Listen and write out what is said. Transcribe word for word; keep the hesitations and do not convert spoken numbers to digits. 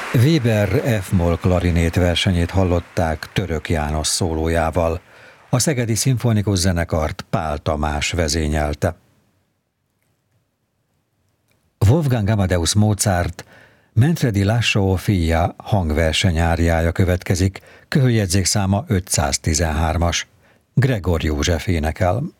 Weber F-moll klarinét versenyét hallották Török János szólójával. A Szegedi Szimfonikus Zenekart Pál Tamás vezényelte. Wolfgang Amadeus Mozart Manfredi Lascio fia hangverseny áriája következik, köhöljegyzékszáma ötszáztizenhármas. Gregor József énekel.